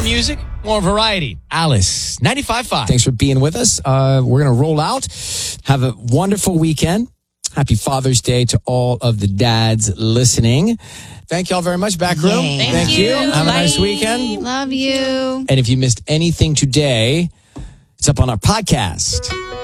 music, more variety. Alice, 95.5. Thanks for being with us. We're going to roll out. Have a wonderful weekend. Happy Father's Day to all of the dads listening. Thank y'all very much, Backroom. Yay. Thank you. Have a nice weekend. Love you. And if you missed anything today, it's up on our podcast.